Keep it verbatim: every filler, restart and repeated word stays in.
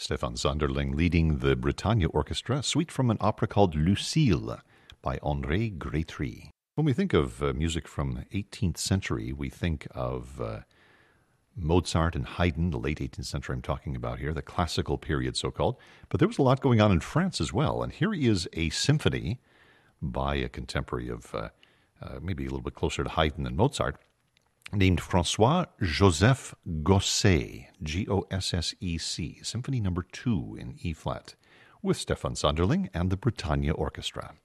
Stefan Sonderling leading the Britannia Orchestra, suite from an opera called Lucille by André Grétry. When we think of uh, music from eighteenth century, we think of uh, Mozart and Haydn, the late eighteenth century I'm talking about here, the classical period so-called. But there was a lot going on in France as well. And here is a symphony by a contemporary of uh, uh, maybe a little bit closer to Haydn than Mozart, named François-Joseph Gossec, G O S S E C, Symphony Number two in E-flat, with Stefan Sonderling and the Britannia Orchestra.